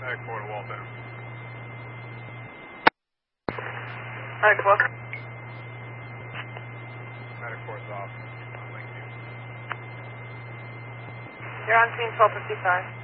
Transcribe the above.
Medic 4 to Waltham. Medic 4. Medic 4 is off. Thank you. You're on scene 1255.